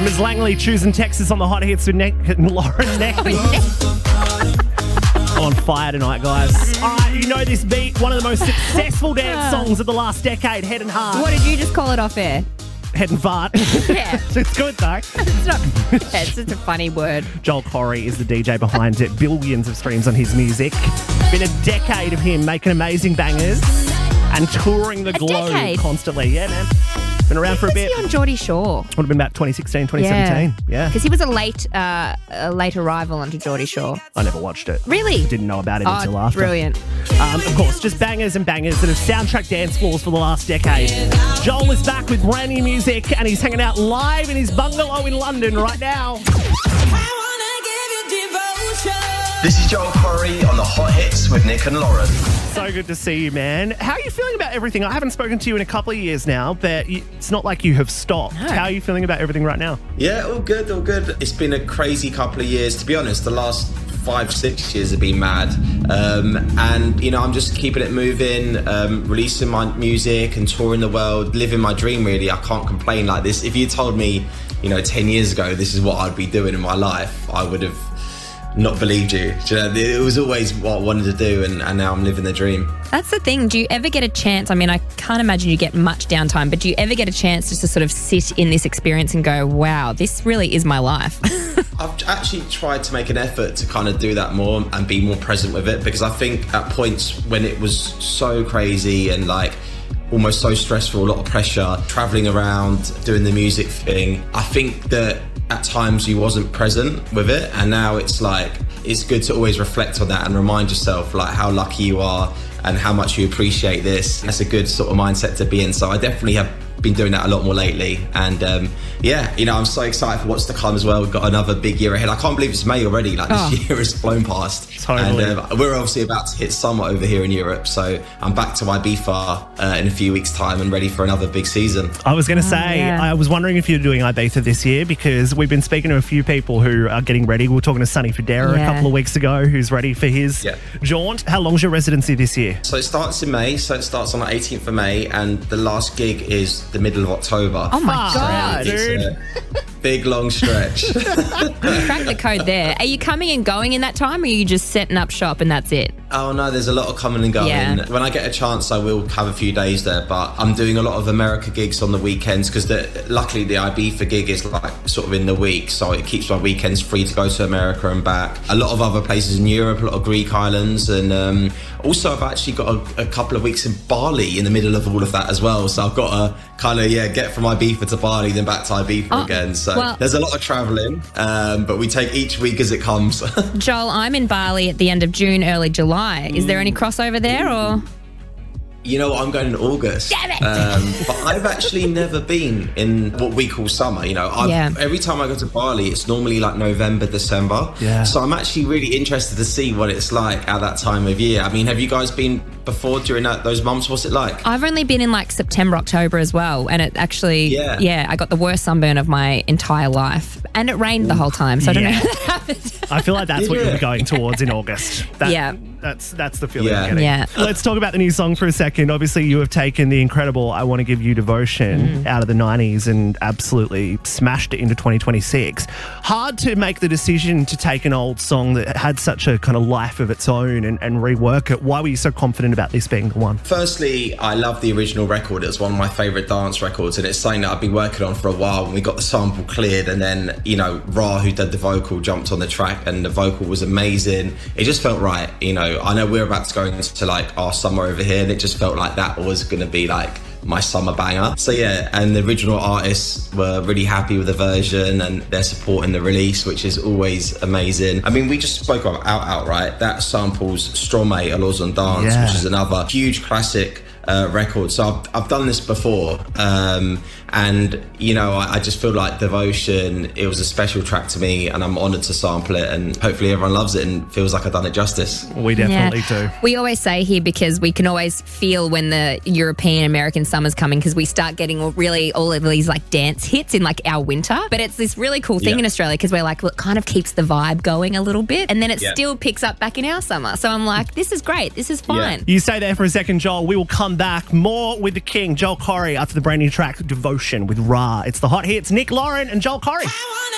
Ms. Langley choosing Texas on the hot hits with Nick and Lauren Neckley. On fire tonight, guys. All right, you know this beat, one of the most successful dance songs of the last decade, Head and Heart. What did you just call it off air? Head and fart. Yeah. It's good, though. It's not. It's just a funny word. Joel Corey is the DJ behind it. Billions of streams on his music. Been a decade of him making amazing bangers and touring the globe decade? constantly. Yeah, man. Been around for a bit. Was he on Geordie Shore? Would have been about 2016, 2017. Yeah. Because he was a late arrival onto Geordie Shore. I never watched it. Really? Didn't know about it until after. Brilliant. Of course, just bangers and bangers that have soundtracked dance floors for the last decade. Joel is back with brand new music and he's hanging out live in his bungalow in London right now. This is Joel Corey on the Hot Hits with Nick and Lauren. So good to see you, man. How are you feeling about everything? I haven't spoken to you in a couple of years now, but it's not like you have stopped. No. How are you feeling about everything right now? Yeah, all good, all good. It's been a crazy couple of years. To be honest, the last 5-6 years have been mad. And, you know, I'm just keeping it moving, releasing my music and touring the world, living my dream, really. I can't complain like this. If you told me, 10 years ago, this is what I'd be doing in my life, I would have not believed you. Do you know, it was always what I wanted to do, and now I'm living the dream. That's the thing. Do you ever get a chance? I mean, I can't imagine you get much downtime, but do you ever get a chance just to sort of sit in this experience and go, wow, this really is my life? I've actually tried to make an effort to kind of do that more and be more present with it, because I think at points when it was so crazy and like almost so stressful, a lot of pressure, traveling around, doing the music thing, I think that at times you wasn't present with it, and now it's like it's good to always reflect on that and remind yourself like how lucky you are and how much you appreciate this. That's a good sort of mindset to be in. So I definitely have been doing that a lot more lately, and I'm so excited for what's to come as well. We've got another big year ahead. I can't believe it's May already. Like this year has flown past. Totally. And we're obviously about to hit summer over here in Europe, so I'm back to Ibiza in a few weeks' time and ready for another big season. I was going to say, I was wondering if you're doing Ibiza this year, because we've been speaking to a few people who are getting ready. We were talking to Sonny Fodera a couple of weeks ago, who's ready for his jaunt. How long's your residency this year? So it starts in May, so it starts on the 18th of May, and the last gig is the middle of October. Oh my God, dude. Big, long stretch. You cracked the code there. Are you coming and going in that time, or are you just setting up shop and that's it? Oh no, there's a lot of coming and going. Yeah. When I get a chance, I will have a few days there, but I'm doing a lot of America gigs on the weekends, because luckily the Ibiza gig is like sort of in the week, so it keeps my weekends free to go to America and back. A lot of other places in Europe, a lot of Greek islands, and also I've actually got a couple of weeks in Bali in the middle of all of that as well, so I've got to kind of get from Ibiza to Bali, then back to Ibiza again. So there's a lot of travelling, but we take each week as it comes. Joel, I'm in Bali at the end of June, early July. Is there any crossover there, or? You know what, I'm going in August. Damn it! But I've actually never been in what we call summer. Every time I go to Bali, it's normally like November, December. Yeah. So I'm actually really interested to see what it's like at that time of year. I mean, have you guys been before during those months? What's it like? I've only been in like September, October as well, and it actually, I got the worst sunburn of my entire life, and it rained the whole time, so I don't know how that happened. I feel like that's what you're going towards in August. That's the feeling I'm getting. Yeah. Let's talk about the new song for a second. Obviously, you have taken the incredible I Want to Give You Devotion out of the 90s and absolutely smashed it into 2026. Hard to make the decision to take an old song that had such a kind of life of its own and rework it. Why were you so confident about this being the one? Firstly, I love the original record. It was one of my favourite dance records, and it's something that I've been working on for a while. When we got the sample cleared, and then, Ra, who did the vocal, jumped on the track, and the vocal was amazing. It just felt right, I know we're about to go into like our summer over here, and it just felt like that was going to be like my summer banger. So and the original artists were really happy with the version, and they're supporting the release, which is always amazing. I mean, we just spoke about Out, right? That samples Stromae, Alloz on Dance, which is another huge classic record. So I've done this before, and I just feel like Devotion, it was a special track to me, and I'm honoured to sample it, and hopefully everyone loves it and feels like I've done it justice. We definitely do. We always say here, because we can always feel when the European American summer's coming, because we start getting all of these like dance hits in like our winter, but it's this really cool thing in Australia, because we're like, well, it kind of keeps the vibe going a little bit, and then it still picks up back in our summer. So I'm like, this is great, this is fine. You stay there for a second, Joel. We will come come back. More with the king, Joel Corry, after the brand new track, Devotion with Ra. It's the Hot Hits, Nick Lauren and Joel Corry.